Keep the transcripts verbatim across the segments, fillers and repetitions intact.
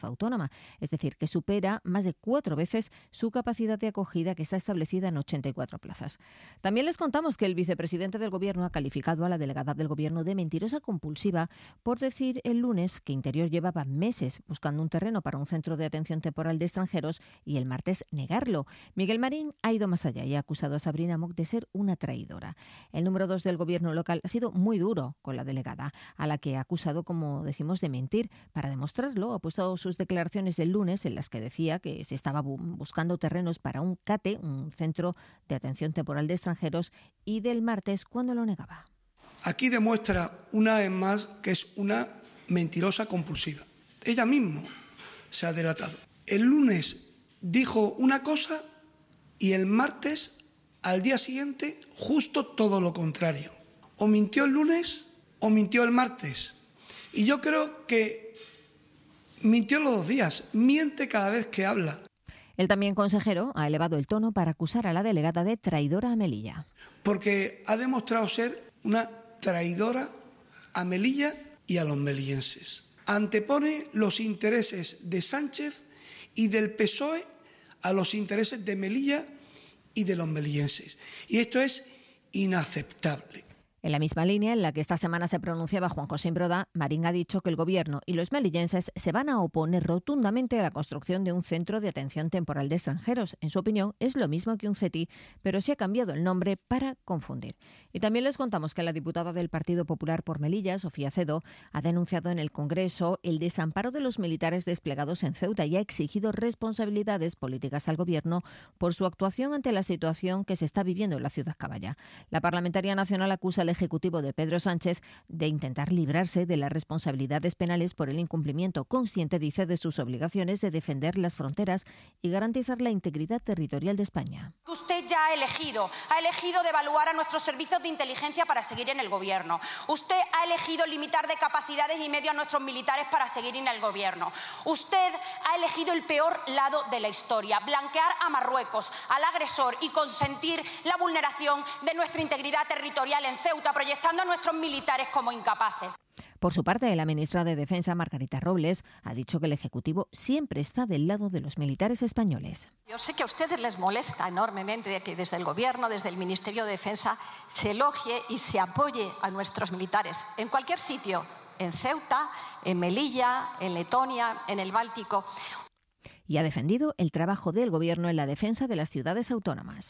autónoma, es decir, que supera más de cuatro veces su capacidad de acogida, que está establecida en ochenta y cuatro plazas. También les contamos que el vicepresidente del Gobierno ha calificado a la delegada del Gobierno de mentirosa compulsiva por decir el lunes que Interior llevaba meses buscando un terreno para un centro de atención temporal de extranjeros y el martes negarlo. Miguel Marín ha ido más allá y ha acusado a Sabrina Mock de ser una traidora. El número dos del Gobierno local ha sido muy duro con la delegada, a la que ha acusado, como decimos, de mentir. Para demostrarlo, ha puesto sus declaraciones del lunes en las que decía que se estaba bu- buscando terrenos para un CATE, un centro de atención temporal de extranjeros, y del martes cuando lo negaba. Aquí demuestra una vez más que es una mentirosa compulsiva. Ella misma se ha delatado. El lunes dijo una cosa y el martes, al día siguiente, justo todo lo contrario. O mintió el lunes o mintió el martes. Y yo creo que mintió los dos días, miente cada vez que habla. El también consejero ha elevado el tono para acusar a la delegada de traidora a Melilla. Porque ha demostrado ser una traidora a Melilla y a los melillenses. Antepone los intereses de Sánchez y del P S O E a los intereses de Melilla y de los melillenses. Y esto es inaceptable. En la misma línea en la que esta semana se pronunciaba Juan José Imbroda, Marín ha dicho que el Gobierno y los melillenses se van a oponer rotundamente a la construcción de un centro de atención temporal de extranjeros. En su opinión, es lo mismo que un C E T I, pero se ha cambiado el nombre para confundir. Y también les contamos que la diputada del Partido Popular por Melilla, Sofía Cedo, ha denunciado en el Congreso el desamparo de los militares desplegados en Ceuta y ha exigido responsabilidades políticas al Gobierno por su actuación ante la situación que se está viviendo en la ciudad caballa. La parlamentaria nacional acusa al Ejecutivo de Pedro Sánchez de intentar librarse de las responsabilidades penales por el incumplimiento consciente, dice, de sus obligaciones de defender las fronteras y garantizar la integridad territorial de España. Usted ya ha elegido, ha elegido devaluar a nuestros servicios de inteligencia para seguir en el Gobierno. Usted ha elegido limitar de capacidades y medios a nuestros militares para seguir en el Gobierno. Usted ha elegido el peor lado de la historia, blanquear a Marruecos, al agresor, y consentir la vulneración de nuestra integridad territorial en Ceuta, proyectando a nuestros militares como incapaces. Por su parte, la ministra de Defensa, Margarita Robles, ha dicho que el Ejecutivo siempre está del lado de los militares españoles. Yo sé que a ustedes les molesta enormemente que desde el Gobierno, desde el Ministerio de Defensa, se elogie y se apoye a nuestros militares en cualquier sitio, en Ceuta, en Melilla, en Letonia, en el Báltico. Y ha defendido el trabajo del Gobierno en la defensa de las ciudades autónomas.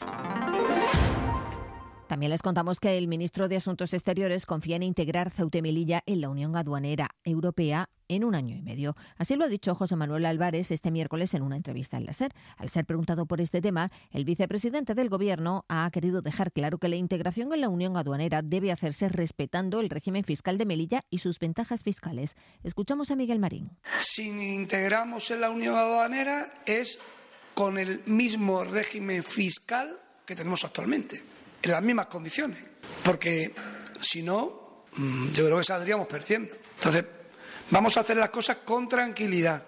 También les contamos que el ministro de Asuntos Exteriores confía en integrar Ceuta y Melilla en la Unión Aduanera Europea en un año y medio. Así lo ha dicho José Manuel Álvarez este miércoles en una entrevista en la SER. Al ser preguntado por este tema, el vicepresidente del Gobierno ha querido dejar claro que la integración en la Unión Aduanera debe hacerse respetando el régimen fiscal de Melilla y sus ventajas fiscales. Escuchamos a Miguel Marín. Si integramos en la Unión Aduanera es con el mismo régimen fiscal que tenemos actualmente, en las mismas condiciones, porque si no, yo creo que saldríamos perdiendo. Entonces, vamos a hacer las cosas con tranquilidad,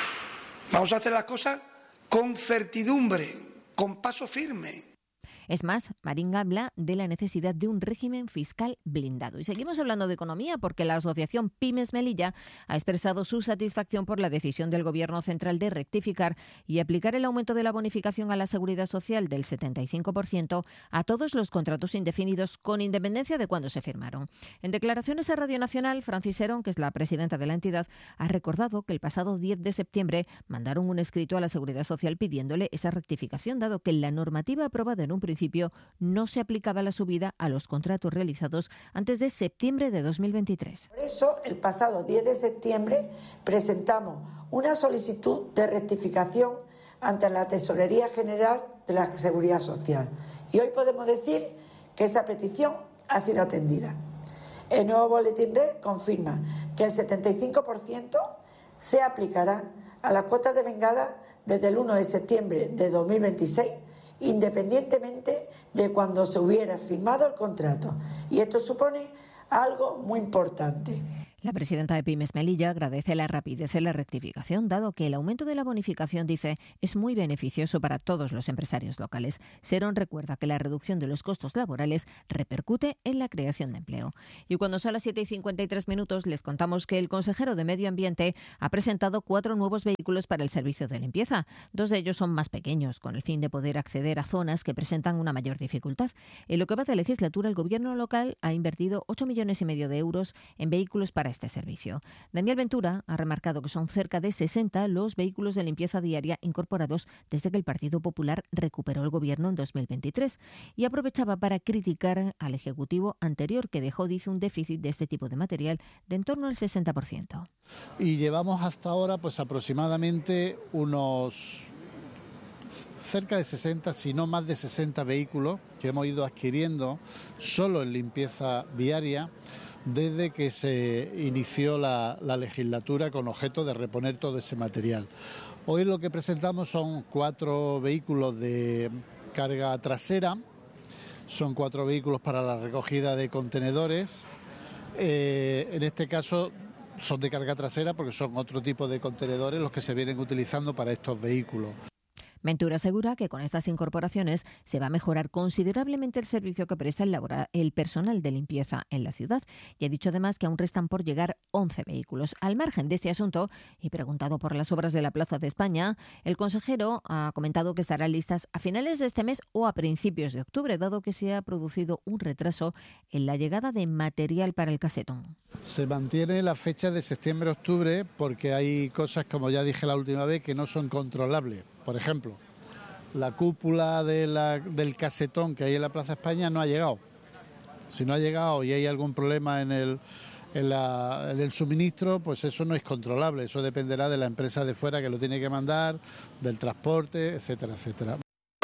vamos a hacer las cosas con certidumbre, con paso firme. Es más, Marín habla de la necesidad de un régimen fiscal blindado. Y seguimos hablando de economía porque la asociación Pymes Melilla ha expresado su satisfacción por la decisión del Gobierno central de rectificar y aplicar el aumento de la bonificación a la seguridad social del setenta y cinco por ciento a todos los contratos indefinidos, con independencia de cuándo se firmaron. En declaraciones a Radio Nacional, Francis Herón, que es la presidenta de la entidad, ha recordado que el pasado diez de septiembre mandaron un escrito a la Seguridad Social pidiéndole esa rectificación, dado que la normativa aprobada en un principio no se aplicaba la subida a los contratos realizados antes de septiembre de dos mil veintitrés. Por eso, el pasado diez de septiembre presentamos una solicitud de rectificación ante la Tesorería General de la Seguridad Social. Y hoy podemos decir que esa petición ha sido atendida. El nuevo Boletín Red confirma que el setenta y cinco por ciento se aplicará a las cuotas de vengada desde el uno de septiembre de dos mil veintiséis, independientemente de cuando se hubiera firmado el contrato. Y esto supone algo muy importante. La presidenta de Pymes Melilla agradece la rapidez en la rectificación, dado que el aumento de la bonificación, dice, es muy beneficioso para todos los empresarios locales. Serón recuerda que la reducción de los costos laborales repercute en la creación de empleo. Y cuando son las siete y cincuenta y tres minutos, les contamos que el consejero de Medio Ambiente ha presentado cuatro nuevos vehículos vehículos para el servicio de limpieza. Dos de ellos son más pequeños, con el fin de poder acceder a zonas que presentan una mayor dificultad. En lo que va de legislatura, el Gobierno local ha invertido ocho millones y medio de euros en vehículos para este servicio. Daniel Ventura ha remarcado que son cerca de sesenta los vehículos de limpieza diaria incorporados desde que el Partido Popular recuperó el Gobierno en dos mil veintitrés y aprovechaba para criticar al Ejecutivo anterior, que dejó, dice, un déficit de este tipo de material de en torno al sesenta por ciento. Y llevamos hasta ahora pues aproximadamente unos cerca de sesenta, si no más de sesenta vehículos que hemos ido adquiriendo solo en limpieza viaria desde que se inició la, la legislatura con objeto de reponer todo ese material. Hoy lo que presentamos son cuatro vehículos de carga trasera, son cuatro vehículos para la recogida de contenedores. Eh, en este caso son de carga trasera porque son otro tipo de contenedores los que se vienen utilizando para estos vehículos. Ventura asegura que con estas incorporaciones se va a mejorar considerablemente el servicio que presta el, labora, el personal de limpieza en la ciudad. Y ha dicho además que aún restan por llegar once vehículos. Al margen de este asunto, y preguntado por las obras de la Plaza de España, el consejero ha comentado que estarán listas a finales de este mes o a principios de octubre, dado que se ha producido un retraso en la llegada de material para el casetón. Se mantiene la fecha de septiembre-octubre porque hay cosas, como ya dije la última vez, que no son controlables. Por ejemplo, la cúpula de la, del casetón que hay en la Plaza España no ha llegado. Si no ha llegado y hay algún problema en el, en, la, en el suministro, pues eso no es controlable. Eso dependerá de la empresa de fuera que lo tiene que mandar, del transporte, etcétera, etcétera.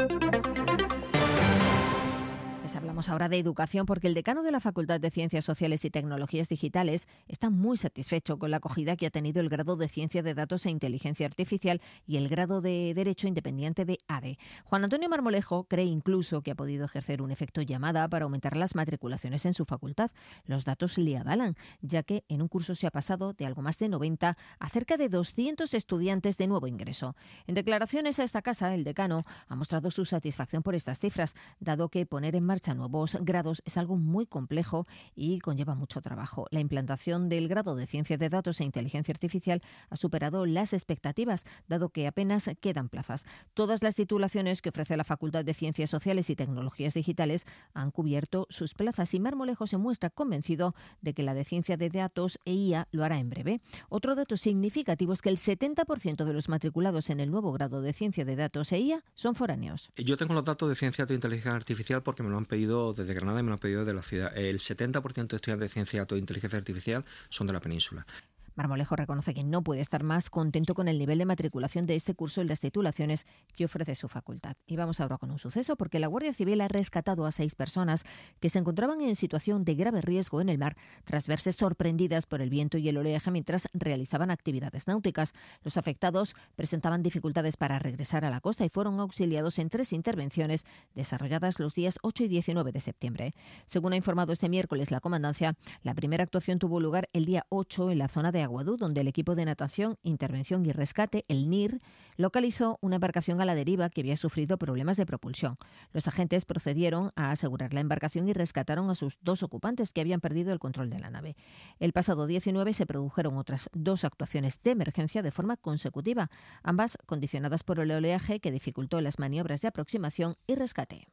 Hablamos ahora de educación porque el decano de la Facultad de Ciencias Sociales y Tecnologías Digitales está muy satisfecho con la acogida que ha tenido el grado de Ciencia de Datos e Inteligencia Artificial y el grado de Derecho Independiente de A D E. Juan Antonio Marmolejo cree incluso que ha podido ejercer un efecto llamada para aumentar las matriculaciones en su facultad. Los datos le avalan, ya que en un curso se ha pasado de algo más de noventa a cerca de doscientos estudiantes de nuevo ingreso. En declaraciones a esta casa, el decano ha mostrado su satisfacción por estas cifras, dado que poner en marcha nuevos grados es algo muy complejo y conlleva mucho trabajo. La implantación del grado de Ciencia de Datos e Inteligencia Artificial ha superado las expectativas, dado que apenas quedan plazas. Todas las titulaciones que ofrece la Facultad de Ciencias Sociales y Tecnologías Digitales han cubierto sus plazas y Marmolejo se muestra convencido de que la de Ciencia de Datos e I A lo hará en breve. Otro dato significativo es que el setenta por ciento de los matriculados en el nuevo grado de Ciencia de Datos e I A son foráneos. Yo tengo los datos de Ciencia de Inteligencia Artificial porque me lo han pedido desde Granada y me lo han pedido de la ciudad. El setenta por ciento de estudiantes de Ciencia de Inteligencia Artificial son de la península. Marmolejo reconoce que no puede estar más contento con el nivel de matriculación de este curso en las titulaciones que ofrece su facultad. Y vamos ahora con un suceso, porque la Guardia Civil ha rescatado a seis personas que se encontraban en situación de grave riesgo en el mar tras verse sorprendidas por el viento y el oleaje mientras realizaban actividades náuticas. Los afectados presentaban dificultades para regresar a la costa y fueron auxiliados en tres intervenciones desarrolladas los días ocho y diecinueve de septiembre. Según ha informado este miércoles la Comandancia, la primera actuación tuvo lugar el día ocho en la zona de Aguadú, donde el equipo de natación, intervención y rescate, el N I R, localizó una embarcación a la deriva que había sufrido problemas de propulsión. Los agentes procedieron a asegurar la embarcación y rescataron a sus dos ocupantes que habían perdido el control de la nave. El pasado diecinueve se produjeron otras dos actuaciones de emergencia de forma consecutiva, ambas condicionadas por el oleaje que dificultó las maniobras de aproximación y rescate.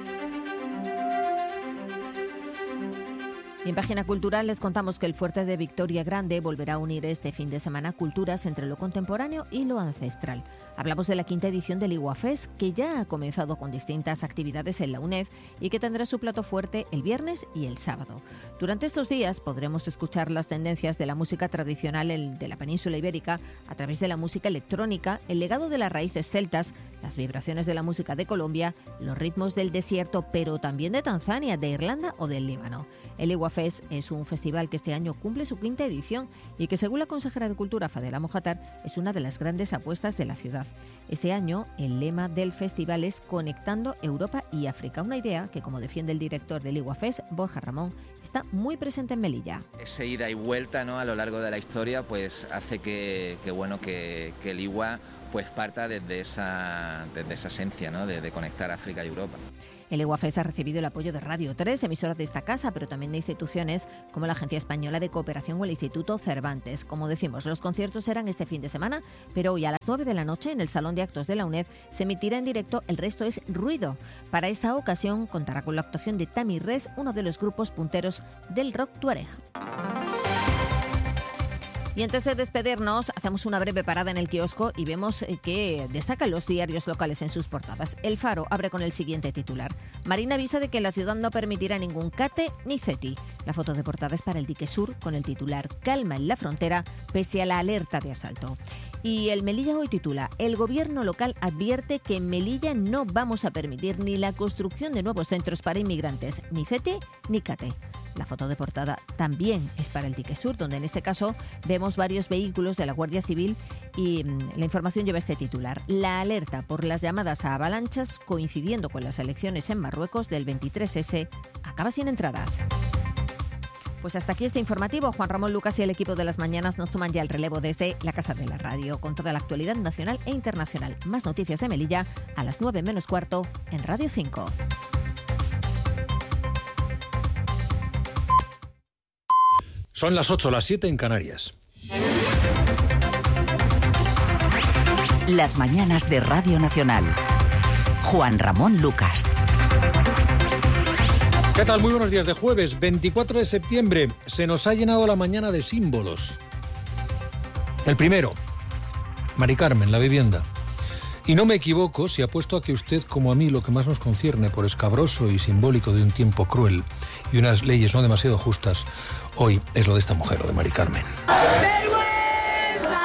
Y en Página Cultural les contamos que el Fuerte de Victoria Grande volverá a unir este fin de semana culturas entre lo contemporáneo y lo ancestral. Hablamos de la quinta edición del Iguafest, que ya ha comenzado con distintas actividades en la UNED y que tendrá su plato fuerte el viernes y el sábado. Durante estos días podremos escuchar las tendencias de la música tradicional de la península ibérica a través de la música electrónica, el legado de las raíces celtas, las vibraciones de la música de Colombia, los ritmos del desierto, pero también de Tanzania, de Irlanda o del Líbano. El Iguafest es un festival que este año cumple su quinta edición y que, según la consejera de Cultura, Fadela Mojatar, es una de las grandes apuestas de la ciudad. Este año, el lema del festival es Conectando Europa y África, una idea que, como defiende el director del Iguafest, Borja Ramón, está muy presente en Melilla. Esa ida y vuelta, ¿no?, a lo largo de la historia, pues hace que, que bueno que, que el Igua pues parta desde esa, desde esa esencia, ¿no?, de, de conectar África y Europa. El EWAFES ha recibido el apoyo de Radio tres, emisora de esta casa, pero también de instituciones como la Agencia Española de Cooperación o el Instituto Cervantes. Como decimos, los conciertos serán este fin de semana, pero hoy a las nueve de la noche en el Salón de Actos de la UNED se emitirá en directo El resto es ruido. Para esta ocasión contará con la actuación de Tami Res, uno de los grupos punteros del rock tuareg. Y antes de despedirnos, hacemos una breve parada en el kiosco y vemos que destacan los diarios locales en sus portadas. El Faro abre con el siguiente titular. Marina avisa de que la ciudad no permitirá ningún cate ni ceti. La foto de portada es para el dique sur con el titular Calma en la frontera pese a la alerta de asalto. Y el Melilla hoy titula: el gobierno local advierte que en Melilla no vamos a permitir ni la construcción de nuevos centros para inmigrantes, ni ceti ni cate. La foto de portada también es para el dique sur, donde en este caso vemos varios vehículos de la Guardia Civil y mmm, la información lleva este titular. La alerta por las llamadas a avalanchas coincidiendo con las elecciones en Marruecos del veintitrés ese acaba sin entradas. Pues hasta aquí este informativo. Juan Ramón Lucas y el equipo de Las Mañanas nos toman ya el relevo desde la Casa de la Radio, con toda la actualidad nacional e internacional. Más noticias de Melilla a las nueve menos cuarto en Radio cinco. Son las ocho, las siete en Canarias. Las Mañanas de Radio Nacional. Juan Ramón Lucas. ¿Qué tal? Muy buenos días de jueves, veinticuatro de septiembre. Se nos ha llenado la mañana de símbolos. El primero, Mari Carmen, la vivienda. Y no me equivoco si apuesto a que usted, como a mí, lo que más nos concierne por escabroso y simbólico de un tiempo cruel y unas leyes no demasiado justas, hoy es lo de esta mujer, lo de Mari Carmen. ¡Vergüenza!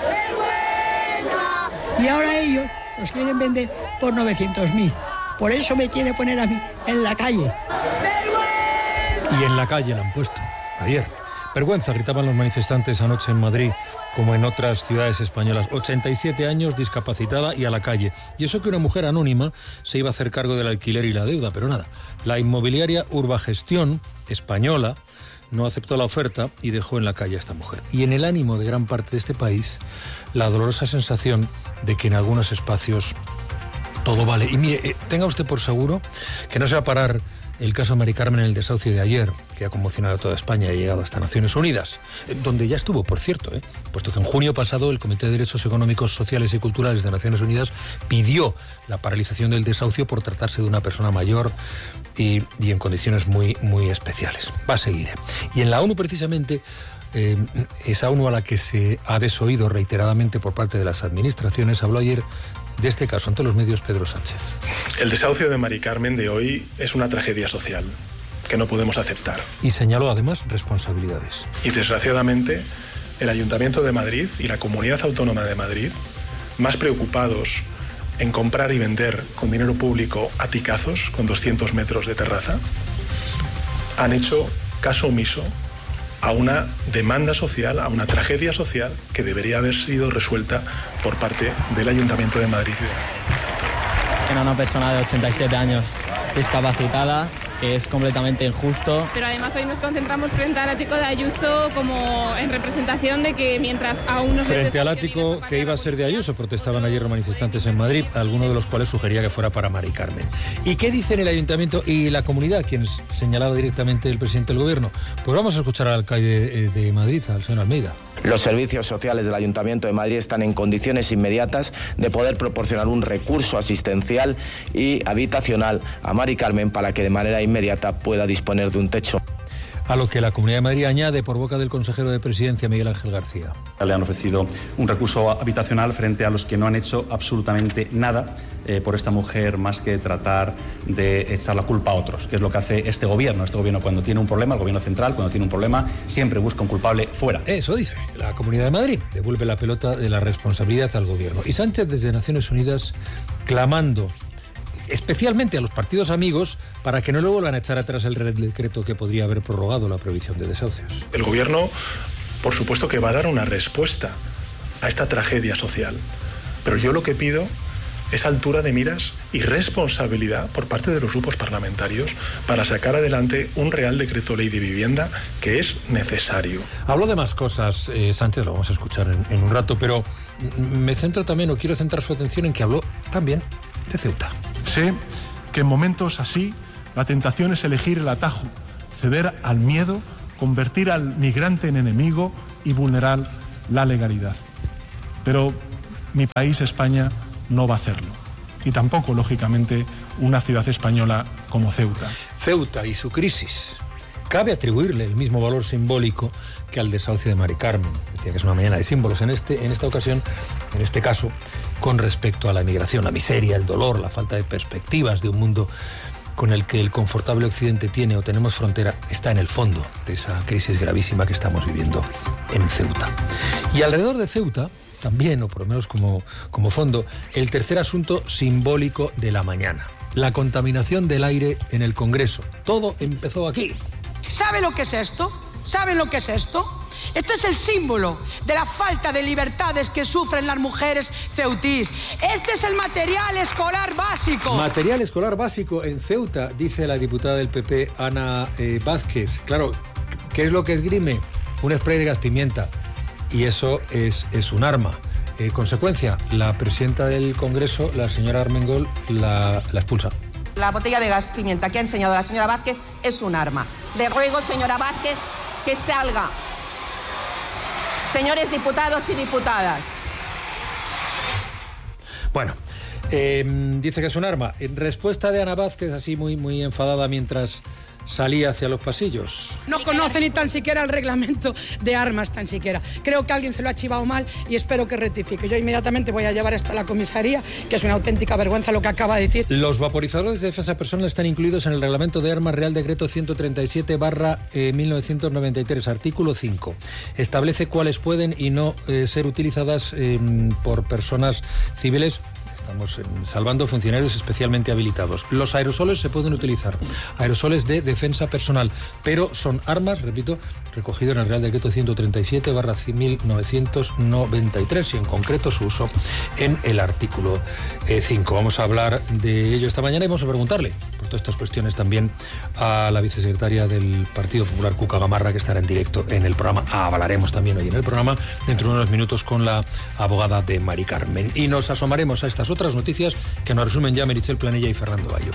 ¡Vergüenza! Y ahora ellos los quieren vender por novecientos mil. Por eso me quiere poner a mí en la calle. ¡Vergüenza! Y en la calle la han puesto, ayer. Vergüenza, gritaban los manifestantes anoche en Madrid, como en otras ciudades españolas. ochenta y siete años, discapacitada y a la calle. Y eso que una mujer anónima se iba a hacer cargo del alquiler y la deuda, pero nada. La inmobiliaria Urbagestión, española, no aceptó la oferta y dejó en la calle a esta mujer. Y en el ánimo de gran parte de este país, la dolorosa sensación de que en algunos espacios todo vale. Y mire, eh, tenga usted por seguro que no se va a parar el caso Mari Carmen en el desahucio de ayer, que ha conmocionado a toda España y ha llegado hasta Naciones Unidas, donde ya estuvo, por cierto, ¿eh? puesto que en junio pasado el Comité de Derechos Económicos, Sociales y Culturales de Naciones Unidas pidió la paralización del desahucio por tratarse de una persona mayor y, y en condiciones muy, muy especiales. Va a seguir. ¿eh? Y en la ONU, precisamente, eh, esa ONU a la que se ha desoído reiteradamente por parte de las administraciones, habló ayer de este caso ante los medios Pedro Sánchez. El desahucio de Mari Carmen de hoy es una tragedia social que no podemos aceptar. Y señaló además responsabilidades. Y desgraciadamente el Ayuntamiento de Madrid y la Comunidad Autónoma de Madrid, más preocupados en comprar y vender con dinero público aticazos con doscientos metros de terraza, han hecho caso omiso a una demanda social, a una tragedia social que debería haber sido resuelta por parte del Ayuntamiento de Madrid. Era una persona de ochenta y siete años discapacitada, que es completamente injusto. Pero además hoy nos concentramos frente al ático de Ayuso como en representación de que mientras aún no se... Frente al ático que iba a ser de Ayuso, protestaban ayer los manifestantes en Madrid, algunos de los cuales sugería que fuera para Mari Carmen. ¿Y qué dicen el Ayuntamiento y la comunidad, quienes señalaba directamente el presidente del Gobierno? Pues vamos a escuchar al alcalde de Madrid, al señor Almeida. Los servicios sociales del Ayuntamiento de Madrid están en condiciones inmediatas de poder proporcionar un recurso asistencial y habitacional a Mari Carmen para que de manera inmediata pueda disponer de un techo. A lo que la Comunidad de Madrid añade por boca del consejero de Presidencia, Miguel Ángel García. Le han ofrecido un recurso habitacional frente a los que no han hecho absolutamente nada eh, por esta mujer, más que tratar de echar la culpa a otros, que es lo que hace este gobierno. Este gobierno, cuando tiene un problema, el gobierno central, cuando tiene un problema, siempre busca un culpable fuera. Eso dice la Comunidad de Madrid. Devuelve la pelota de la responsabilidad al gobierno. Y Sánchez, desde Naciones Unidas, clamando especialmente a los partidos amigos para que no le vuelvan a echar atrás el decreto que podría haber prorrogado la prohibición de desahucios. El gobierno, por supuesto que va a dar una respuesta a esta tragedia social, pero yo lo que pido es altura de miras y responsabilidad por parte de los grupos parlamentarios para sacar adelante un Real Decreto Ley de Vivienda que es necesario. Habló de más cosas, eh, Sánchez, lo vamos a escuchar en, en un rato, pero me centro también, o quiero centrar su atención en que habló también de Ceuta. Sí, que en momentos así la tentación es elegir el atajo, ceder al miedo, convertir al migrante en enemigo y vulnerar la legalidad. Pero mi país, España, no va a hacerlo. Y tampoco, lógicamente, una ciudad española como Ceuta. Ceuta y su crisis. Cabe atribuirle el mismo valor simbólico que al desahucio de Mari Carmen. Decía que es una mañana de símbolos en, este, en esta ocasión, en este caso, con respecto a la migración, la miseria, el dolor, la falta de perspectivas de un mundo con el que el confortable occidente tiene o tenemos frontera, está en el fondo de esa crisis gravísima que estamos viviendo en Ceuta. Y alrededor de Ceuta, también, o por lo menos como, como fondo, el tercer asunto simbólico de la mañana: la contaminación del aire en el Congreso. Todo empezó aquí. ¿Sabe lo que es esto? ¿Saben lo que es esto? Esto es el símbolo de la falta de libertades que sufren las mujeres ceutís. Este es el material escolar básico. Material escolar básico en Ceuta, dice la diputada del P P, Ana eh, Vázquez. Claro, ¿qué es lo que esgrime? Un spray de gas pimienta. Y eso es, es un arma. Eh, consecuencia, la presidenta del Congreso, la señora Armengol, la, la expulsa. La botella de gas pimienta que ha enseñado la señora Vázquez es un arma. Le ruego, señora Vázquez, que salga. Señores diputados y diputadas. Bueno, eh, dice que es un arma. En respuesta de Ana Vázquez, así muy, muy enfadada mientras salía hacia los pasillos. No conoce ni tan siquiera el reglamento de armas, tan siquiera. Creo que alguien se lo ha chivado mal y espero que rectifique. Yo inmediatamente voy a llevar esto a la comisaría, que es una auténtica vergüenza lo que acaba de decir. Los vaporizadores de defensa personal están incluidos en el reglamento de armas Real Decreto ciento treinta y siete barra mil novecientos noventa y tres, artículo cinco. Establece cuáles pueden y no eh, ser utilizadas eh, por personas civiles. Estamos salvando funcionarios especialmente habilitados. Los aerosoles se pueden utilizar, aerosoles de defensa personal, pero son armas, repito, recogido en el Real Decreto ciento treinta y siete barra mil novecientos noventa y tres y en concreto su uso en el artículo cinco. Vamos a hablar de ello esta mañana y vamos a preguntarle por todas estas cuestiones también a la vicesecretaria del Partido Popular, Cuca Gamarra, que estará en directo en el programa. Hablaremos también hoy en el programa, dentro de unos minutos, con la abogada de Mari Carmen. Y nos asomaremos a estas otras noticias que nos resumen ya Meritxell Planella y Fernando Bayo.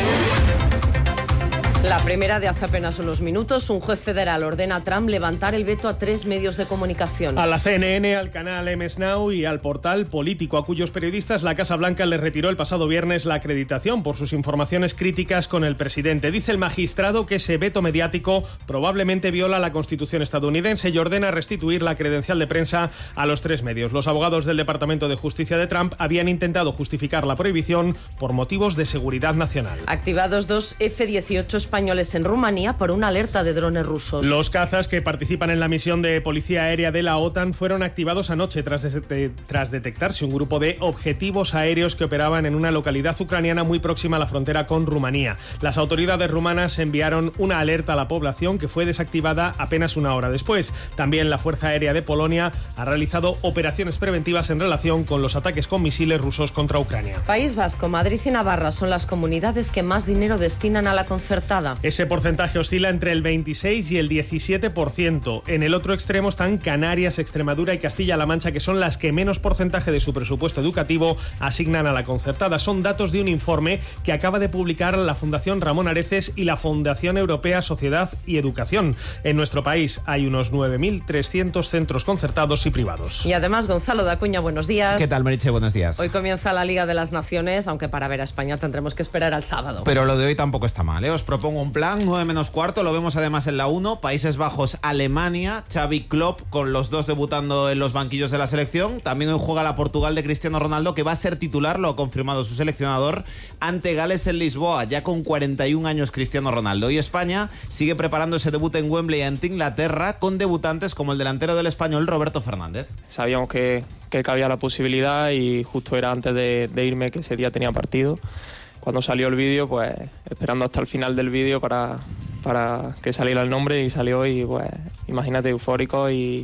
La primera de hace apenas unos minutos, un juez federal ordena a Trump levantar el veto a tres medios de comunicación. A la C N N, al canal M S Now y al portal Político, a cuyos periodistas la Casa Blanca les retiró el pasado viernes la acreditación por sus informaciones críticas con el presidente. Dice el magistrado que ese veto mediático probablemente viola la Constitución estadounidense y ordena restituir la credencial de prensa a los tres medios. Los abogados del Departamento de Justicia de Trump habían intentado justificar la prohibición por motivos de seguridad nacional. Activados dos F dieciocho españoles en Rumanía por una alerta de drones rusos. Los cazas que participan en la misión de policía aérea de la OTAN fueron activados anoche tras, de, tras detectarse un grupo de objetivos aéreos que operaban en una localidad ucraniana muy próxima a la frontera con Rumanía. Las autoridades rumanas enviaron una alerta a la población que fue desactivada apenas una hora después. También la Fuerza Aérea de Polonia ha realizado operaciones preventivas en relación con los ataques con misiles rusos contra Ucrania. País Vasco, Madrid y Navarra son las comunidades que más dinero destinan a la concertada. Ese porcentaje oscila entre el veintiséis y el diecisiete por ciento. En el otro extremo están Canarias, Extremadura y Castilla-La Mancha, que son las que menos porcentaje de su presupuesto educativo asignan a la concertada. Son datos de un informe que acaba de publicar la Fundación Ramón Areces y la Fundación Europea Sociedad y Educación. En nuestro país hay unos nueve mil trescientos centros concertados y privados. Y además, Gonzalo de Acuña, buenos días. ¿Qué tal, Meritxell? Buenos días. Hoy comienza la Liga de las Naciones, aunque para ver a España tendremos que esperar al sábado. Pero lo de hoy tampoco está mal, ¿eh? Os propongo un plan, nueve menos cuarto, lo vemos además en la uno, Países Bajos, Alemania, Xavi Klopp con los dos debutando en los banquillos de la selección. También hoy juega la Portugal de Cristiano Ronaldo, que va a ser titular, lo ha confirmado su seleccionador, ante Gales en Lisboa, ya con cuarenta y un años Cristiano Ronaldo. Y España sigue preparando ese debut en Wembley ante Inglaterra, con debutantes como el delantero del Español, Roberto Fernández. Sabíamos que, que cabía la posibilidad y justo era antes de, de irme, que ese día tenía partido. Cuando salió el vídeo, pues esperando hasta el final del vídeo para, para que saliera el nombre, y salió, y pues imagínate, eufórico y,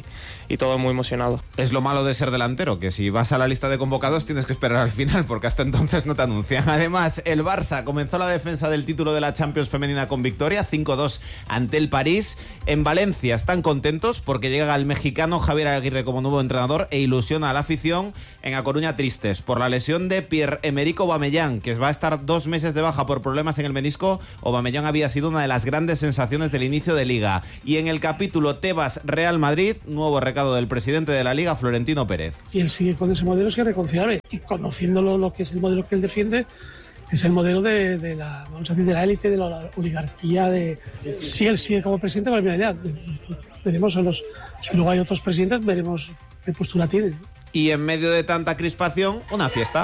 y todos muy emocionados. Es lo malo de ser delantero, que si vas a la lista de convocados tienes que esperar al final, porque hasta entonces no te anuncian. Además, el Barça comenzó la defensa del título de la Champions femenina con victoria, cinco dos ante el París. En Valencia están contentos porque llega el mexicano Javier Aguirre como nuevo entrenador e ilusiona a la afición. En A Coruña tristes por la lesión de Pierre-Emerick Aubameyang, que va a estar dos meses de baja por problemas en el menisco. Aubameyang había sido una de las grandes sensaciones del inicio de Liga. Y en el capítulo Tebas-Real Madrid, nuevo recado del presidente de la Liga, Florentino Pérez. Y él sigue con ese modelo, sigue reconciliable. Y conociéndolo, lo que es el modelo que él defiende, que es el modelo de, de la, vamos a decir, de la élite, de la oligarquía. De, si él sigue como presidente, pues mira, ya veremos a los, si luego hay otros presidentes, veremos qué postura tienen. Y en medio de tanta crispación, una fiesta.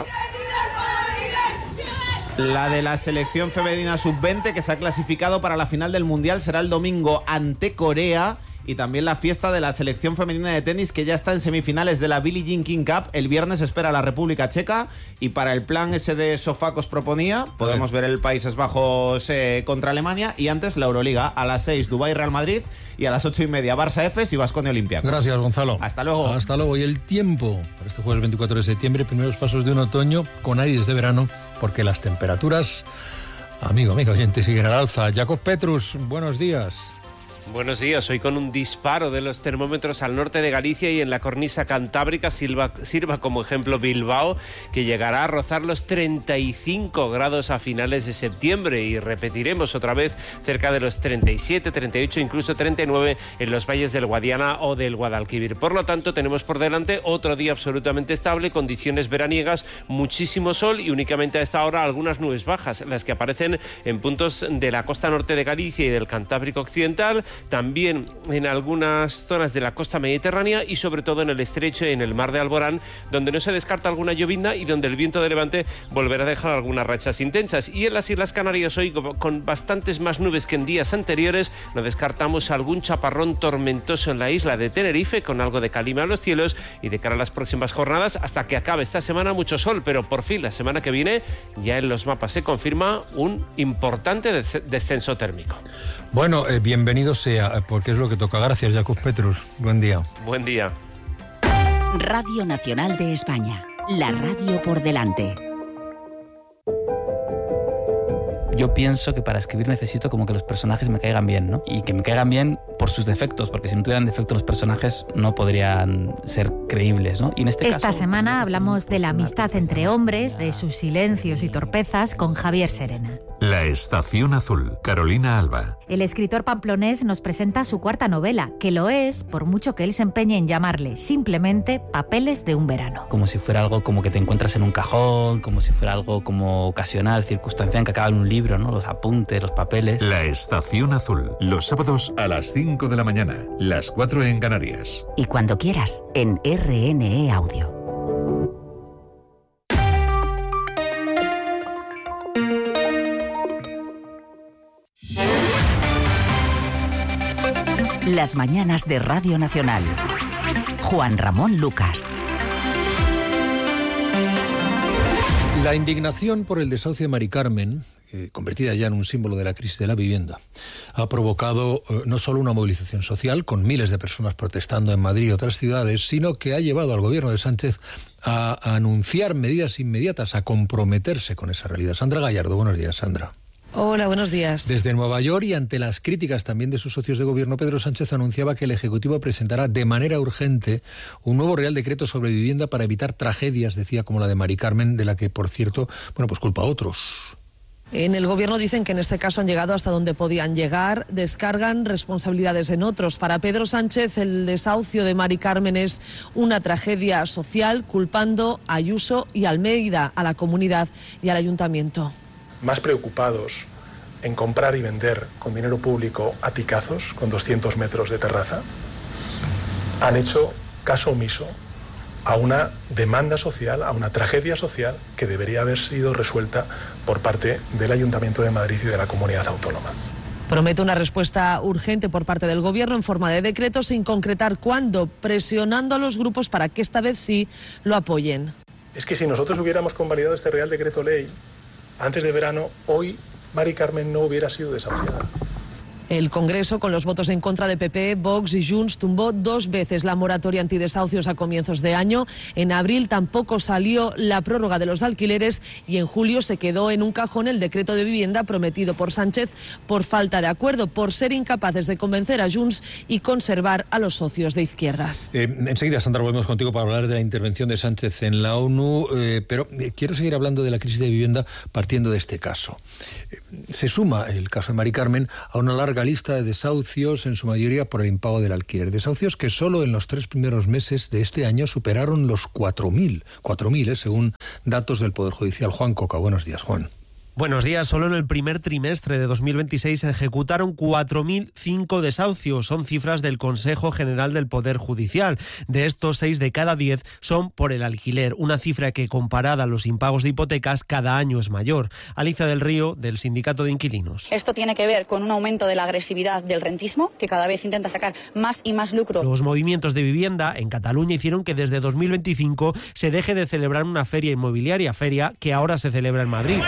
La de la selección femenina sub veinte, que se ha clasificado para la final del Mundial, será el domingo ante Corea. Y también la fiesta de la selección femenina de tenis, que ya está en semifinales de la Billie Jean King Cup. El viernes espera a la República Checa. Y para el plan ese de sofá que os proponía, podemos ver el Países Bajos eh, contra Alemania. Y antes la Euroliga, a las seis Dubái Real Madrid. Y a las ocho y media Barça Efes y Baskonia Olympiacos. Gracias, Gonzalo. Hasta luego. Hasta luego. Y el tiempo para este jueves veinticuatro de septiembre, primeros pasos de un otoño con aires de verano, porque las temperaturas, amigo, amigo oyente, siguen al alza. Jacob Petrus, buenos días. Buenos días. Hoy con un disparo de los termómetros al norte de Galicia y en la cornisa cantábrica sirva, sirva como ejemplo Bilbao, que llegará a rozar los treinta y cinco grados a finales de septiembre, y repetiremos otra vez cerca de los treinta y siete, treinta y ocho, incluso treinta y nueve en los valles del Guadiana o del Guadalquivir. Por lo tanto, tenemos por delante otro día absolutamente estable, condiciones veraniegas, muchísimo sol y únicamente a esta hora algunas nubes bajas, las que aparecen en puntos de la costa norte de Galicia y del Cantábrico Occidental, también en algunas zonas de la costa mediterránea y sobre todo en el estrecho y en el mar de Alborán, donde no se descarta alguna llovizna y donde el viento de levante volverá a dejar algunas rachas intensas. Y en las Islas Canarias hoy, con bastantes más nubes que en días anteriores, no descartamos algún chaparrón tormentoso en la isla de Tenerife, con algo de calima en los cielos, y de cara a las próximas jornadas, hasta que acabe esta semana, mucho sol, pero por fin la semana que viene ya en los mapas se confirma un importante descenso térmico. Bueno, eh, bienvenido sea, porque es lo que toca. Gracias, Jacob Petrus. Buen día. Buen día. Radio Nacional de España. La radio por delante. Yo pienso que para escribir necesito como que los personajes me caigan bien, ¿no? Y que me caigan bien por sus defectos, porque si no tuvieran defectos los personajes no podrían ser creíbles, ¿no? Y en este Esta caso, semana hablamos de la amistad entre hombres, de sus silencios y torpezas, con Javier Serena. La Estación Azul, Carolina Alba. El escritor pamplonés nos presenta su cuarta novela, que lo es por mucho que él se empeñe en llamarle simplemente Papeles de un verano. como si fuera algo como que te encuentras en un cajón, como si fuera algo como ocasional, circunstancial, que acaba en un libro, ¿no? Los apuntes, los papeles. La Estación Azul, los sábados a las cinco de la mañana, las cuatro en Canarias. Y cuando quieras, en R N E Audio. Las mañanas de Radio Nacional. Juan Ramón Lucas. La indignación por el desahucio de Mari Carmen, eh, convertida ya en un símbolo de la crisis de la vivienda, ha provocado eh, no solo una movilización social, con miles de personas protestando en Madrid y otras ciudades, sino que ha llevado al gobierno de Sánchez a, a anunciar medidas inmediatas, a comprometerse con esa realidad. Sandra Gallardo, buenos días, Sandra. Hola, buenos días. Desde Nueva York, y ante las críticas también de sus socios de gobierno, Pedro Sánchez anunciaba que el Ejecutivo presentará de manera urgente un nuevo Real Decreto sobre vivienda para evitar tragedias, decía, como la de Mari Carmen, de la que, por cierto, bueno, pues culpa a otros. En el gobierno dicen que en este caso han llegado hasta donde podían llegar, descargan responsabilidades en otros. Para Pedro Sánchez, el desahucio de Mari Carmen es una tragedia social, culpando a Ayuso y Almeida, a la comunidad y al ayuntamiento. Más preocupados en comprar y vender con dinero público aticazos con doscientos metros de terraza, han hecho caso omiso a una demanda social, a una tragedia social que debería haber sido resuelta por parte del Ayuntamiento de Madrid y de la Comunidad Autónoma. Promete una respuesta urgente por parte del Gobierno en forma de decreto, sin concretar cuándo, presionando a los grupos para que esta vez sí lo apoyen. Es que si nosotros hubiéramos convalidado este Real Decreto Ley antes de verano, hoy Mari Carmen no hubiera sido desahuciada. El Congreso, con los votos en contra de P P, Vox y Junts, tumbó dos veces la moratoria antidesahucios a comienzos de año. En abril tampoco salió la prórroga de los alquileres y en julio se quedó en un cajón el decreto de vivienda prometido por Sánchez por falta de acuerdo, por ser incapaces de convencer a Junts y conservar a los socios de izquierdas. Eh, enseguida, Sandra, volvemos contigo para hablar de la intervención de Sánchez en la ONU, eh, pero eh, quiero seguir hablando de la crisis de vivienda partiendo de este caso. Eh, se suma el caso de Mari Carmen a una larga lista de desahucios, en su mayoría por el impago del alquiler. Desahucios que solo en los tres primeros meses de este año superaron los cuatro mil, cuatro mil, eh, según datos del Poder Judicial. Juan Coca, buenos días, Juan. Buenos días. Solo en el primer trimestre de dos mil veintiséis se ejecutaron cuatro mil cinco desahucios. Son cifras del Consejo General del Poder Judicial. De estos, seis de cada diez son por el alquiler, una cifra que, comparada a los impagos de hipotecas, cada año es mayor. Alicia del Río, del Sindicato de Inquilinos. Esto tiene que ver con un aumento de la agresividad del rentismo, que cada vez intenta sacar más y más lucro. Los movimientos de vivienda en Cataluña hicieron que desde dos mil veinticinco se deje de celebrar una feria inmobiliaria, feria que ahora se celebra en Madrid.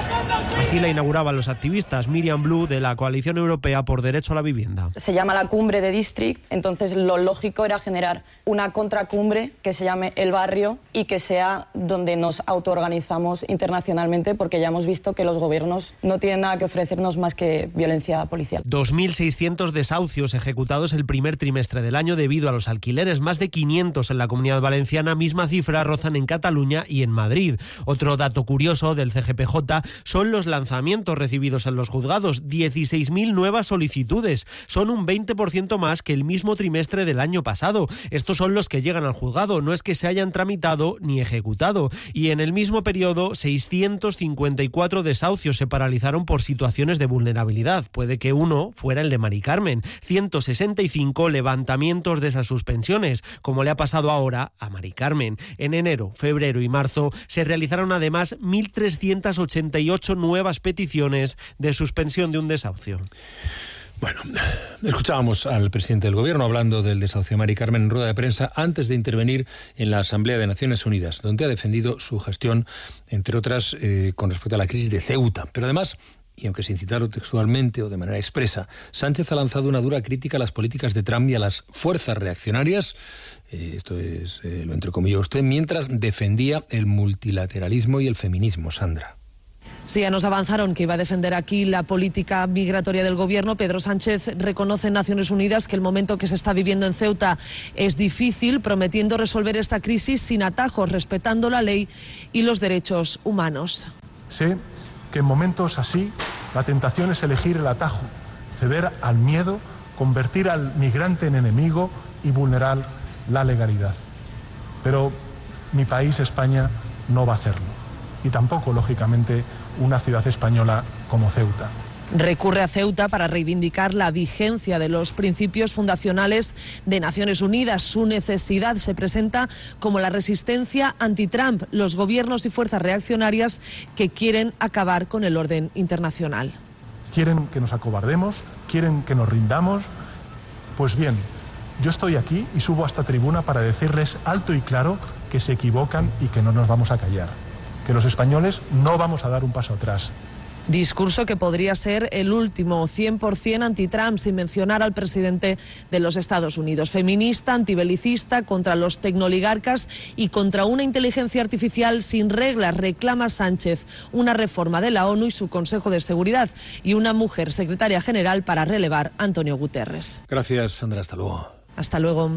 Así la inauguraban los activistas. Miriam Blue, de la Coalición Europea por Derecho a la Vivienda. Se llama la Cumbre de Districts, entonces lo lógico era generar una contracumbre que se llame El Barrio y que sea donde nos autoorganizamos internacionalmente, porque ya hemos visto que los gobiernos no tienen nada que ofrecernos más que violencia policial. dos mil seiscientos desahucios ejecutados el primer trimestre del año debido a los alquileres, más de quinientos en la Comunidad Valenciana, misma cifra rozan en Cataluña y en Madrid. Otro dato curioso del C G P J son los lanzamientos recibidos en los juzgados, dieciséis mil nuevas solicitudes. Son un veinte por ciento más que el mismo trimestre del año pasado. Estos son los que llegan al juzgado, no es que se hayan tramitado ni ejecutado. Y en el mismo periodo, seiscientos cincuenta y cuatro desahucios se paralizaron por situaciones de vulnerabilidad. Puede que uno fuera el de Mari Carmen. ciento sesenta y cinco levantamientos de esas suspensiones, como le ha pasado ahora a Mari Carmen. En enero, febrero y marzo se realizaron además mil trescientas ochenta y ocho nuevas peticiones de suspensión de un desahucio. Bueno, escuchábamos al presidente del Gobierno hablando del desahucio de Mari Carmen en rueda de prensa antes de intervenir en la Asamblea de Naciones Unidas, donde ha defendido su gestión, entre otras, eh, con respecto a la crisis de Ceuta. Pero además, y aunque sin citarlo textualmente o de manera expresa, Sánchez ha lanzado una dura crítica a las políticas de Trump y a las fuerzas reaccionarias, eh, esto es, eh, lo entrecomilló usted, mientras defendía el multilateralismo y el feminismo. Sandra. Sí, ya nos avanzaron que iba a defender aquí la política migratoria del Gobierno. Pedro Sánchez reconoce en Naciones Unidas que el momento que se está viviendo en Ceuta es difícil, prometiendo resolver esta crisis sin atajos, respetando la ley y los derechos humanos. Sé que en momentos así la tentación es elegir el atajo, ceder al miedo, convertir al migrante en enemigo y vulnerar la legalidad. Pero mi país, España, no va a hacerlo. Y tampoco, lógicamente, una ciudad española como Ceuta. Recurre a Ceuta para reivindicar la vigencia de los principios fundacionales de Naciones Unidas. Su necesidad se presenta como la resistencia anti-Trump, los gobiernos y fuerzas reaccionarias que quieren acabar con el orden internacional. ¿Quieren que nos acobardemos? ¿Quieren que nos rindamos? Pues bien, yo estoy aquí y subo a esta tribuna para decirles alto y claro que se equivocan y que no nos vamos a callar. Que los españoles no vamos a dar un paso atrás. Discurso que podría ser el último, cien por ciento anti-Trump, sin mencionar al presidente de los Estados Unidos. Feminista, antibelicista, contra los tecnoligarcas y contra una inteligencia artificial sin reglas, reclama Sánchez una reforma de la ONU y su Consejo de Seguridad y una mujer secretaria general para relevar a Antonio Guterres. Gracias, Sandra. Hasta luego. Hasta luego.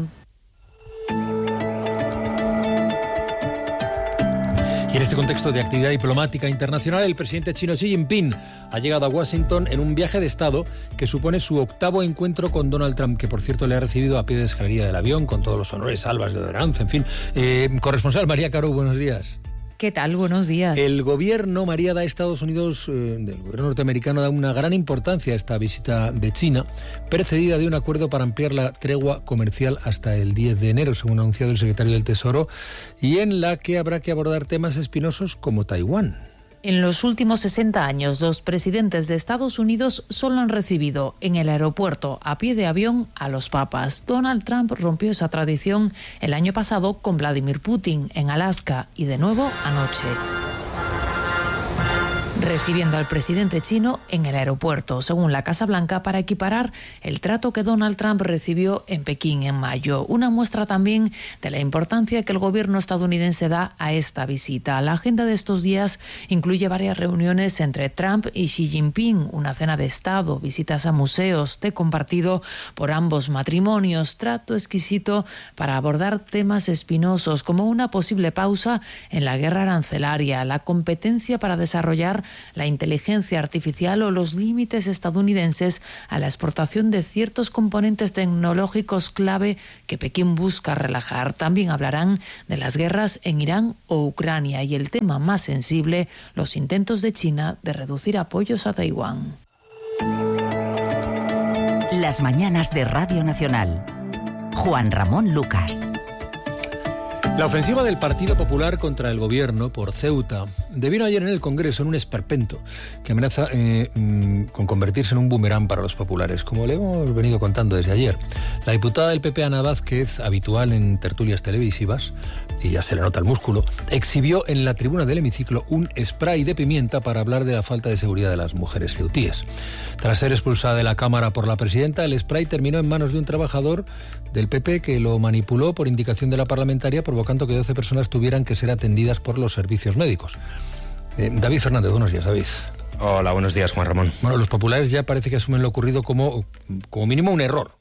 Y en este contexto de actividad diplomática internacional, el presidente chino Xi Jinping ha llegado a Washington en un viaje de Estado que supone su octavo encuentro con Donald Trump, que por cierto le ha recibido a pie de escalería del avión, con todos los honores, salvas de odoranza, en fin. Eh, corresponsal María Caro, buenos días. ¿Qué tal? Buenos días. El gobierno, María, da a Estados Unidos, eh, del gobierno norteamericano, da una gran importancia a esta visita de China, precedida de un acuerdo para ampliar la tregua comercial hasta el diez de enero, según ha anunciado el secretario del Tesoro, y en la que habrá que abordar temas espinosos como Taiwán. En los últimos sesenta años, los presidentes de Estados Unidos solo han recibido en el aeropuerto a pie de avión a los papas. Donald Trump rompió esa tradición el año pasado con Vladimir Putin en Alaska y de nuevo anoche. recibiendo al presidente chino en el aeropuerto, según la Casa Blanca, para equiparar el trato que Donald Trump recibió en Pekín en mayo. Una muestra también de la importancia que el gobierno estadounidense da a esta visita. La agenda de estos días incluye varias reuniones entre Trump y Xi Jinping, una cena de Estado, visitas a museos, té compartido por ambos matrimonios, trato exquisito para abordar temas espinosos como una posible pausa en la guerra arancelaria, la competencia para desarrollar la inteligencia artificial o los límites estadounidenses a la exportación de ciertos componentes tecnológicos clave que Pekín busca relajar. También hablarán de las guerras en Irán o Ucrania y el tema más sensible, los intentos de China de reducir apoyos a Taiwán. Las mañanas de Radio Nacional. Juan Ramón Lucas. La ofensiva del Partido Popular contra el gobierno por Ceuta devino ayer en el Congreso en un esperpento que amenaza eh, con convertirse en un boomerang para los populares, como le hemos venido contando desde ayer. La diputada del P P, Ana Vázquez, habitual en tertulias televisivas, y ya se le nota el músculo, exhibió en la tribuna del hemiciclo un spray de pimienta para hablar de la falta de seguridad de las mujeres ceutíes. Tras ser expulsada de la Cámara por la presidenta, el spray terminó en manos de un trabajador del P P que lo manipuló por indicación de la parlamentaria, provocando que doce personas tuvieran que ser atendidas por los servicios médicos. Eh, David Fernández, buenos días, David. Hola, buenos días, Juan Ramón. Bueno, los populares ya parece que asumen lo ocurrido como, como mínimo un error.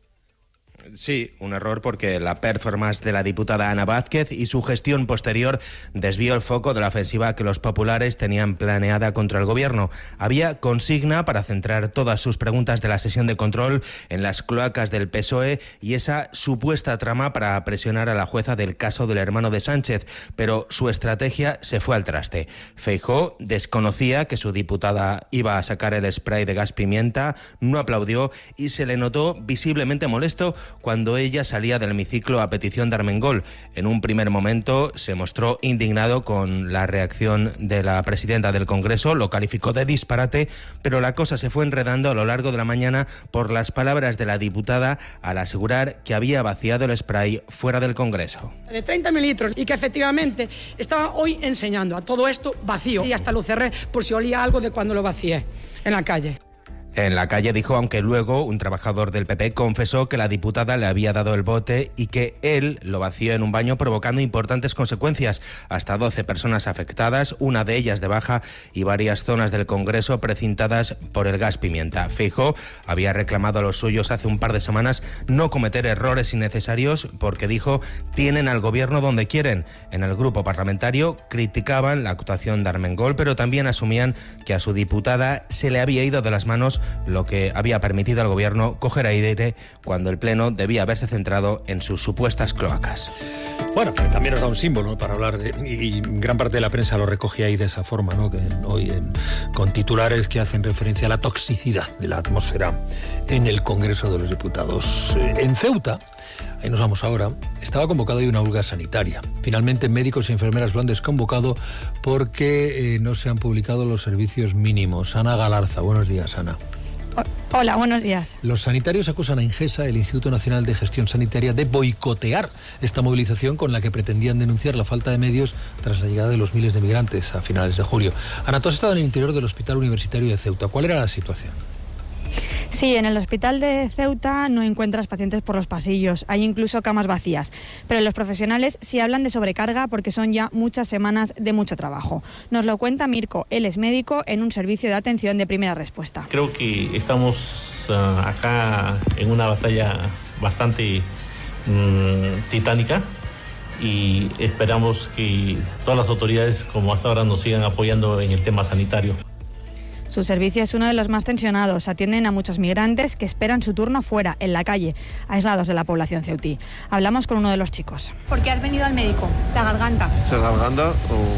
Sí, un error porque la performance de la diputada Ana Vázquez y su gestión posterior desvió el foco de la ofensiva que los populares tenían planeada contra el gobierno. Había consigna para centrar todas sus preguntas de la sesión de control en las cloacas del P S O E y esa supuesta trama para presionar a la jueza del caso del hermano de Sánchez, pero su estrategia se fue al traste. Feijóo desconocía que su diputada iba a sacar el spray de gas pimienta, no aplaudió y se le notó visiblemente molesto cuando ella salía del hemiciclo a petición de Armengol. En un primer momento se mostró indignado con la reacción de la presidenta del Congreso, lo calificó de disparate, pero la cosa se fue enredando a lo largo de la mañana por las palabras de la diputada al asegurar que había vaciado el spray fuera del Congreso. De treinta mililitros y que efectivamente estaba hoy enseñando a todo esto vacío y hasta lo cerré por si olía algo de cuando lo vacié en la calle. En la calle dijo, aunque luego un trabajador del P P confesó que la diputada le había dado el bote y que él lo vació en un baño, provocando importantes consecuencias. Hasta doce personas afectadas, una de ellas de baja y varias zonas del Congreso precintadas por el gas pimienta. Feijóo había reclamado a los suyos hace un par de semanas no cometer errores innecesarios porque dijo tienen al gobierno donde quieren. En el grupo parlamentario criticaban la actuación de Armengol, pero también asumían que a su diputada se le había ido de las manos, lo que había permitido al gobierno coger aire cuando el Pleno debía haberse centrado en sus supuestas cloacas. Bueno, pero también nos da un símbolo, ¿no?, para hablar de... Y gran parte de la prensa lo recogía ahí de esa forma, ¿no?, que hoy en, con titulares que hacen referencia a la toxicidad de la atmósfera en el Congreso de los Diputados. En Ceuta, ahí nos vamos ahora, estaba convocada hoy una huelga sanitaria. Finalmente médicos y enfermeras lo han desconvocado porque eh, no se han publicado los servicios mínimos. Ana Galarza, buenos días, Ana. Hola, buenos días. Los sanitarios acusan a Ingesa, el Instituto Nacional de Gestión Sanitaria, de boicotear esta movilización con la que pretendían denunciar la falta de medios tras la llegada de los miles de migrantes a finales de julio. Ana, tú has estado en el interior del Hospital Universitario de Ceuta. ¿Cuál era la situación? Sí, en el hospital de Ceuta no encuentras pacientes por los pasillos, hay incluso camas vacías, pero los profesionales sí hablan de sobrecarga porque son ya muchas semanas de mucho trabajo. Nos lo cuenta Mirko, él es médico en un servicio de atención de primera respuesta. Creo que estamos uh, acá en una batalla bastante um, titánica y esperamos que todas las autoridades como hasta ahora nos sigan apoyando en el tema sanitario. Su servicio es uno de los más tensionados. Atienden a muchos migrantes que esperan su turno fuera, en la calle, aislados de la población ceutí. Hablamos con uno de los chicos. ¿Por qué has venido al médico? La garganta. ¿La garganta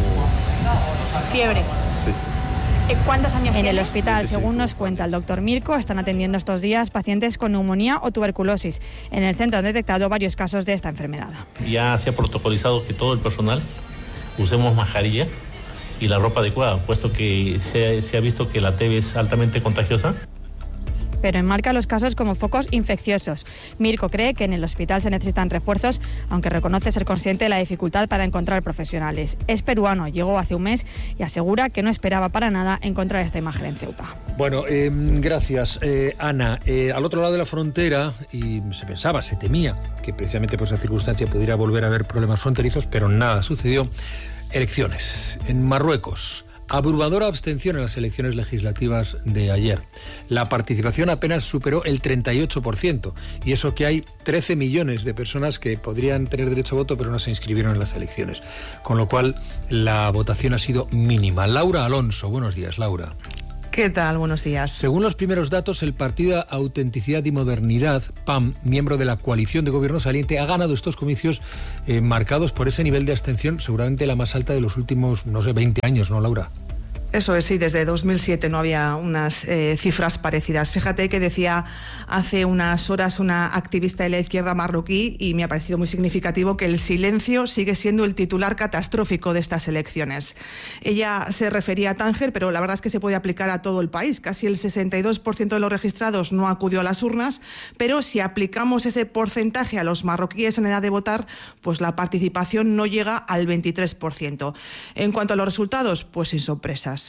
o...? Fiebre. Sí. ¿Cuántos años tienes? En el hospital, según nos cuenta el doctor Mirko, están atendiendo estos días pacientes con neumonía o tuberculosis. En el centro han detectado varios casos de esta enfermedad. Ya se ha protocolizado que todo el personal usemos mascarilla y la ropa adecuada, puesto que se, se ha visto que la T B es altamente contagiosa. pero enmarca los casos como focos infecciosos. Mirko cree que en el hospital se necesitan refuerzos, aunque reconoce ser consciente de la dificultad para encontrar profesionales. Es peruano, llegó hace un mes y asegura que no esperaba para nada encontrar esta imagen en Ceuta. Bueno, eh, gracias, eh, Ana. Eh, al otro lado de la frontera, y se pensaba, se temía que precisamente por esa circunstancia pudiera volver a haber problemas fronterizos, pero nada sucedió. Elecciones en Marruecos. Abrumadora abstención en las elecciones legislativas de ayer. La participación apenas superó el treinta y ocho por ciento. Y eso que hay trece millones de personas que podrían tener derecho a voto, pero no se inscribieron en las elecciones. Con lo cual, la votación ha sido mínima. Laura Alonso, buenos días, Laura. ¿Qué tal? Buenos días. Según los primeros datos, el partido Autenticidad y Modernidad, P A M, miembro de la coalición de gobierno saliente, ha ganado estos comicios eh, marcados por ese nivel de abstención, seguramente la más alta de los últimos, no sé, veinte años, ¿no, Laura? Eso es, sí, desde dos mil siete no había unas eh, cifras parecidas. Fíjate que decía hace unas horas una activista de la izquierda marroquí, y me ha parecido muy significativo, que el silencio sigue siendo el titular catastrófico de estas elecciones. Ella se refería a Tánger, pero la verdad es que se puede aplicar a todo el país. Casi el sesenta y dos por ciento de los registrados no acudió a las urnas, pero si aplicamos ese porcentaje a los marroquíes en edad de votar, pues la participación no llega al veintitrés por ciento. En cuanto a los resultados, pues sin sorpresas.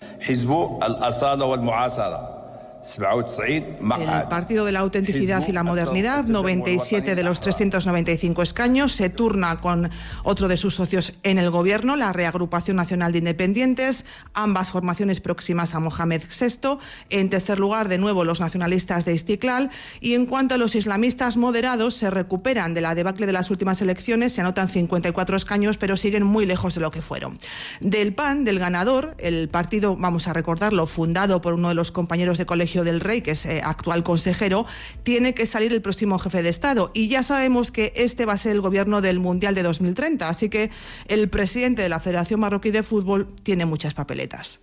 El Partido de la Autenticidad y la Modernidad, noventa y siete de los trescientos noventa y cinco escaños, se turna con otro de sus socios en el gobierno, la Reagrupación Nacional de Independientes, ambas formaciones próximas a Mohamed sexto. En tercer lugar, de nuevo, los nacionalistas de Istiklal. Y en cuanto a los islamistas moderados, se recuperan de la debacle de las últimas elecciones, se anotan cincuenta y cuatro escaños, pero siguen muy lejos de lo que fueron. Del P A N, del ganador, el partido, vamos a recordarlo, fundado por uno de los compañeros de colegio del Rey, que es eh, actual consejero, tiene que salir el próximo jefe de Estado, y ya sabemos que este va a ser el gobierno del Mundial de dos mil treinta, así que el presidente de la Federación Marroquí de Fútbol tiene muchas papeletas.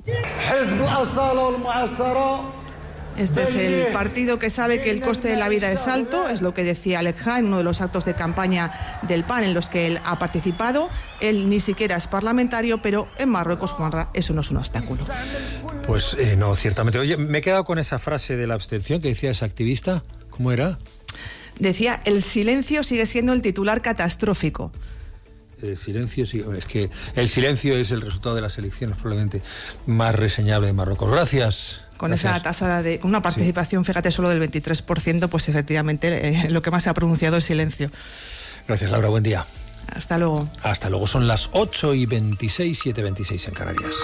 Este es el partido que sabe que el coste de la vida es alto, es lo que decía Aleja en uno de los actos de campaña del P A N en los que él ha participado. Él ni siquiera es parlamentario, pero en Marruecos, Juanra, eso no es un obstáculo. Pues eh, no, ciertamente. Oye, me he quedado con esa frase de la abstención que decía esa activista. ¿Cómo era? Decía, el silencio sigue siendo el titular catastrófico. El silencio, sí, es que el silencio es el resultado de las elecciones probablemente más reseñable de Marruecos. Gracias. Con Gracias. esa tasa de con una participación, sí, fíjate, solo del veintitrés por ciento, pues efectivamente eh, lo que más se ha pronunciado es silencio. Gracias, Laura, buen día. Hasta luego. Hasta luego, son las ocho y veintiséis, siete y veintiséis en Canarias.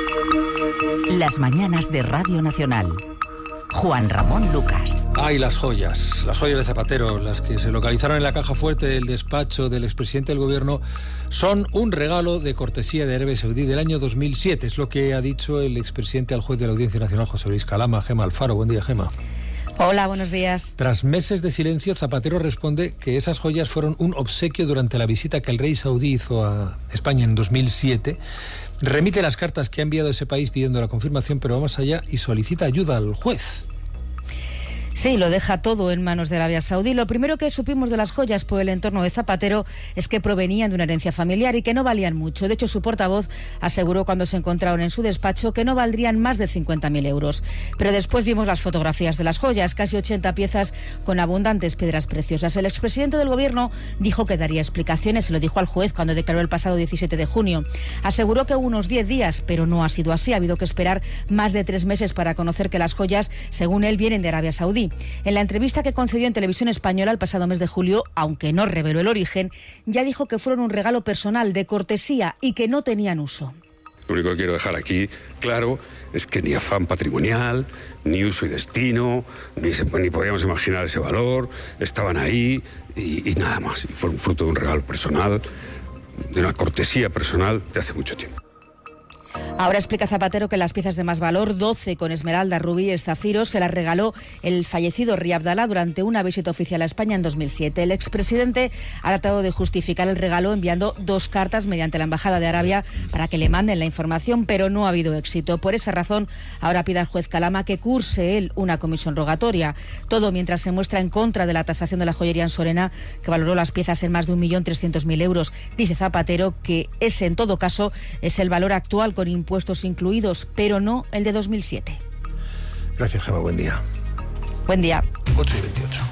Las mañanas de Radio Nacional. Juan Ramón Lucas. Ay, las joyas, las joyas de Zapatero, las que se localizaron en la caja fuerte del despacho del expresidente del gobierno, son un regalo de cortesía de Arabia Saudí del año dos mil siete. Es lo que ha dicho el expresidente al juez de la Audiencia Nacional, José Luis Calama. Gema Alfaro, buen día, Gema. Hola, buenos días. Tras meses de silencio, Zapatero responde que esas joyas fueron un obsequio durante la visita que el rey saudí hizo a España en dos mil siete. Remite las cartas que ha enviado ese país pidiendo la confirmación, pero va más allá y solicita ayuda al juez. Sí, lo deja todo en manos de Arabia Saudí. Lo primero que supimos de las joyas por el entorno de Zapatero es que provenían de una herencia familiar y que no valían mucho. De hecho, su portavoz aseguró cuando se encontraron en su despacho que no valdrían más de cincuenta mil euros. Pero después vimos las fotografías de las joyas, casi ochenta piezas con abundantes piedras preciosas. El expresidente del gobierno dijo que daría explicaciones, se lo dijo al juez cuando declaró el pasado diecisiete de junio. Aseguró que hubo unos diez días, pero no ha sido así. Ha habido que esperar más de tres meses para conocer que las joyas, según él, vienen de Arabia Saudí. En la entrevista que concedió en Televisión Española el pasado mes de julio, aunque no reveló el origen, ya dijo que fueron un regalo personal de cortesía y que no tenían uso. Lo único que quiero dejar aquí claro es que ni afán patrimonial, ni uso y destino, ni, se, ni podíamos imaginar ese valor, estaban ahí y, y nada más. Y fueron fruto de un regalo personal, de una cortesía personal de hace mucho tiempo. Ahora explica Zapatero que las piezas de más valor, doce con esmeralda, rubíes, zafiros, se las regaló el fallecido Rey Abdalá durante una visita oficial a España en dos mil siete. El expresidente ha tratado de justificar el regalo enviando dos cartas mediante la Embajada de Arabia para que le manden la información, pero no ha habido éxito. Por esa razón, ahora pide al juez Calama que curse él una comisión rogatoria. Todo mientras se muestra en contra de la tasación de la joyería en Sorena, que valoró las piezas en más de un millón trescientos mil euros. Dice Zapatero que ese, en todo caso, es el valor actual con impuestos incluidos, pero no el de dos mil siete. Gracias, Gemma. Buen día. Buen día. ocho y veintiocho.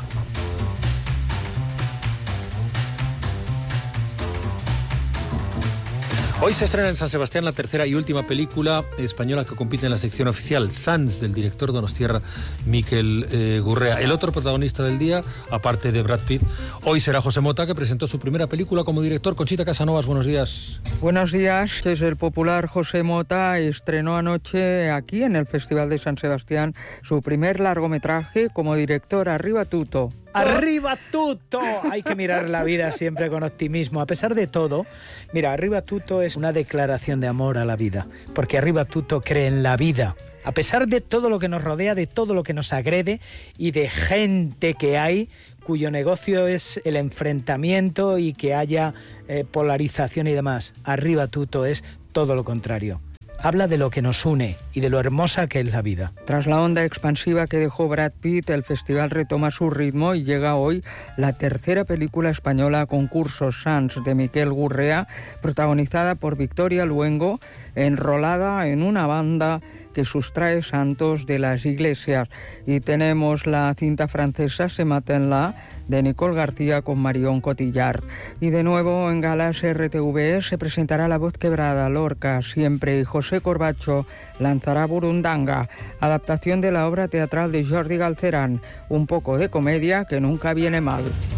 Hoy se estrena en San Sebastián la tercera y última película española que compite en la sección oficial, Sants, del director donostiarra Miquel eh, Gurrea. El otro protagonista del día, aparte de Brad Pitt, hoy será José Mota, que presentó su primera película como director. Conchita Casanovas, buenos días. Buenos días. Es el popular José Mota estrenó anoche aquí en el Festival de San Sebastián su primer largometraje como director. Arriba Tuto. ¡Arriba tutto! Hay que mirar la vida siempre con optimismo. A pesar de todo, mira, Arriba tutto es una declaración de amor a la vida, porque Arriba tutto cree en la vida. A pesar de todo lo que nos rodea, de todo lo que nos agrede y de gente que hay cuyo negocio es el enfrentamiento y que haya eh, polarización y demás. Arriba tutto es todo lo contrario. Habla de lo que nos une y de lo hermosa que es la vida. Tras la onda expansiva que dejó Brad Pitt, el festival retoma su ritmo y llega hoy la tercera película española a concurso, Sants, de Miquel Gurrea, protagonizada por Victoria Luengo, enrolada en una banda que sustrae santos de las iglesias. Y tenemos la cinta francesa Se Maten-la, de Nicole García con Marion Cotillard. Y de nuevo en galas R T V se presentará La Voz Quebrada, Lorca, Siempre, y José Corbacho lanzará Burundanga, adaptación de la obra teatral de Jordi Galcerán, un poco de comedia que nunca viene mal.